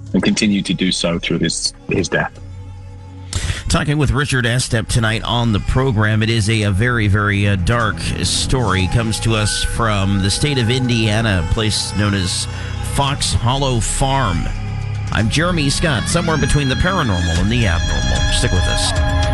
and continued to do so through his death. Talking with Richard Estep tonight on the program. It is a very, very dark story. Comes to us from the state of Indiana, a place known as Fox Hollow Farm. I'm Jeremy Scott, somewhere between the paranormal and the abnormal. Stick with us.